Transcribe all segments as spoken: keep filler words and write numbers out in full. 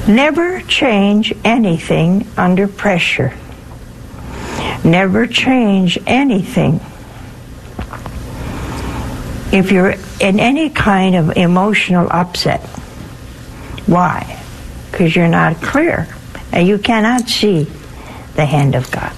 Never change anything under pressure. Never change anything. If you're in any kind of emotional upset, why? Because you're not clear and you cannot see the hand of God.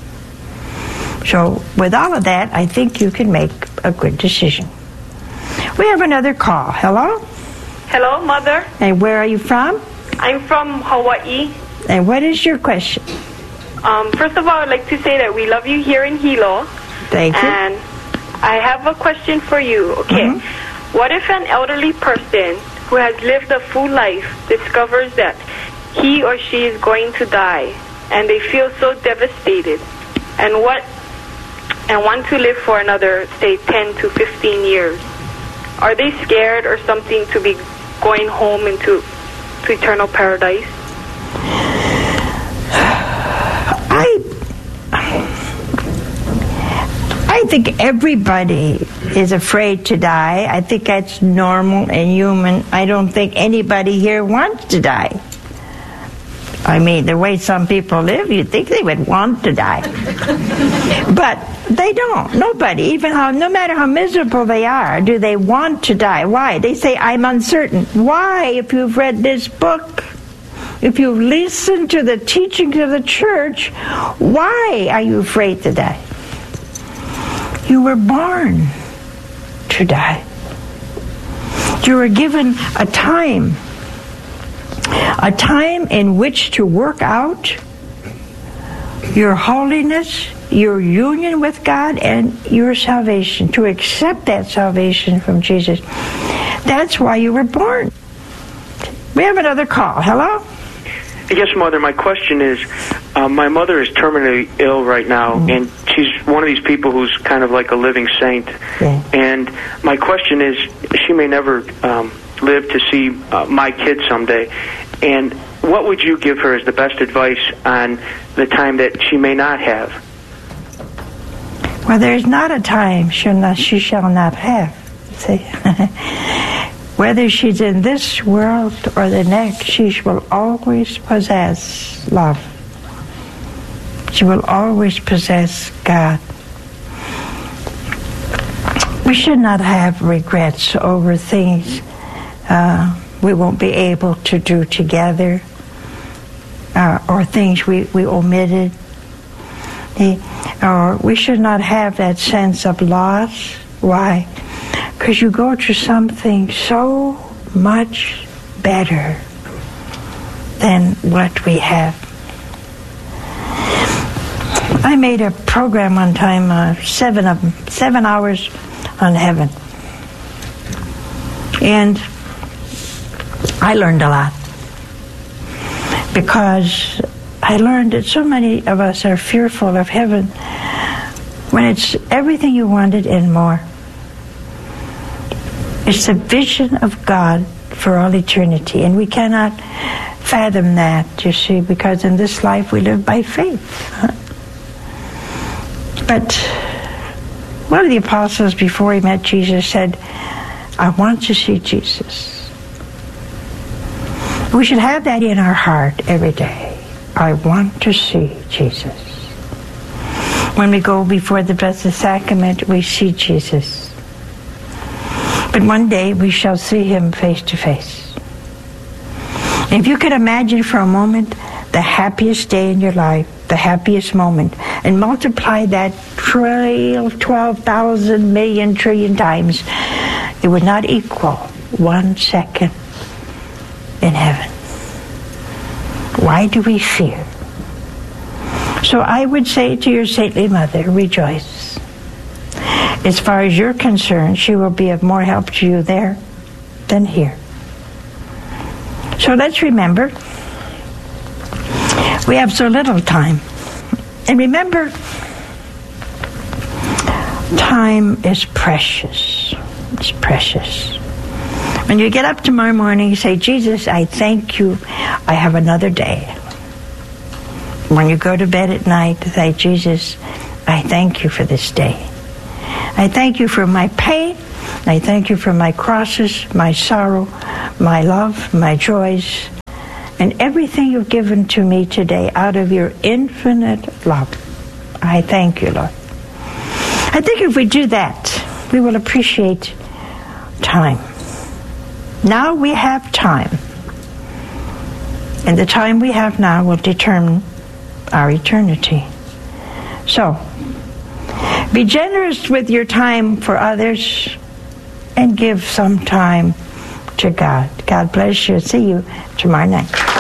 So with all of that, I think you can make a good decision. We have another call. Hello? Hello, Mother. And where are you from? I'm from Hawaii. And what is your question? Um, first of all, I'd like to say that we love you here in Hilo. Thank you. And I have a question for you. Okay. Mm-hmm. What if an elderly person who has lived a full life discovers that he or she is going to die, and they feel so devastated, and what and want to live for another, say, ten to fifteen years? Are they scared or something to be going home into to eternal paradise? I I think everybody is afraid to die. I think that's normal and human. I don't think anybody here wants to die. I mean, the way some people live, you'd think they would want to die. But they don't. Nobody, even how, no matter how miserable they are, do they want to die. Why? They say, I'm uncertain. Why, if you've read this book, if you've listened to the teachings of the church, why are you afraid to die? You were born to die. You were given a time, a time in which to work out your holiness, your union with God, and your salvation, to accept that salvation from Jesus. That's why you were born. We have another call. Hello? Yes, Mother. My question is, uh, my mother is terminally ill right now, mm. and she's one of these people who's kind of like a living saint. Yeah. And my question is, she may never um, live to see uh, my kids someday. And what would you give her as the best advice on the time that she may not have? Well, there's not a time she, not, she shall not have. See? Whether she's in this world or the next, she will always possess love. She will always possess God. We should not have regrets over things uh, we won't be able to do together, uh, or things we, we omitted. Or we should not have that sense of loss. Why? Because you go to something so much better than what we have. I made a program one time, uh, seven of them, seven hours on heaven. And I learned a lot. Because I learned that so many of us are fearful of heaven when it's everything you wanted and more. It's the vision of God for all eternity, and we cannot fathom that, you see, because in this life we live by faith. Huh? But one of the apostles, before he met Jesus, said, I want to see Jesus. We should have that in our heart every day. I want to see Jesus. When we go before the Blessed Sacrament, we see Jesus. But one day we shall see him face to face. And if you could imagine for a moment the happiest day in your life, the happiest moment, and multiply that twelve thousand million trillion times, it would not equal one second in heaven. Why do we fear? So I would say to your saintly mother, rejoice. As far as you're concerned, she will be of more help to you there than here. So let's remember, we have so little time. And remember, time is precious. It's precious. When you get up tomorrow morning, you say, Jesus, I thank you. I have another day. When you go to bed at night, say, Jesus, I thank you for this day. I thank you for my pain. I thank you for my crosses, my sorrow, my love, my joys, and everything you've given to me today out of your infinite love. I thank you, Lord. I think if we do that, we will appreciate time. Now we have time. And the time we have now will determine our eternity. So, be generous with your time for others and give some time to God. God bless you. See you tomorrow night.